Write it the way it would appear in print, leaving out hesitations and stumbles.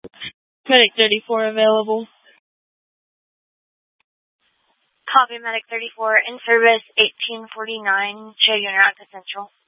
Medic 34 available. Copy, Medic 34, in service 1849, show unit at the Central.